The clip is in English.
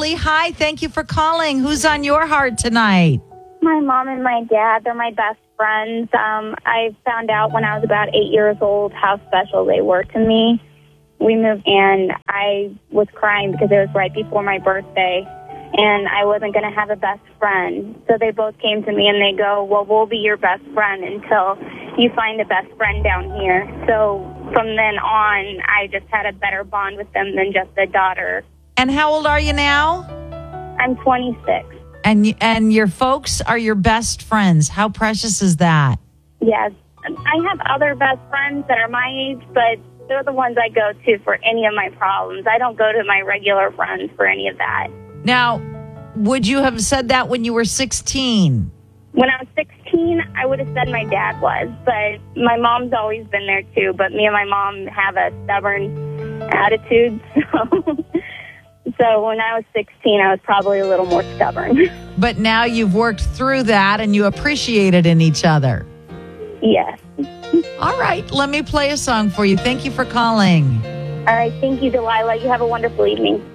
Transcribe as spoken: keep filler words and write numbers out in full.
Natalie. Hi, thank you for calling. Who's on your heart tonight? My mom and my dad, they're my best friends. Um, I found out when I was about eight years old how special they were to me. We moved, and I was crying because it was right before my birthday, and I wasn't going to have a best friend. So they both came to me, and they go, well, we'll be your best friend until you find a best friend down here. So from then on, I just had a better bond with them than just a daughter. And how old are you now? I'm twenty-six. And and your folks are your best friends. How precious is that? Yes. I have other best friends that are my age, but they're the ones I go to for any of my problems. I don't go to my regular friends for any of that. Now, would you have said that when you were sixteen? When I was sixteen, I would have said my dad was, but my mom's always been there too. But me and my mom have a stubborn attitude, so... So when I was sixteen, I was probably a little more stubborn. But now you've worked through that and you appreciate it in each other. Yes. All right. Let me play a song for you. Thank you for calling. All right. Thank you, Delilah. You have a wonderful evening.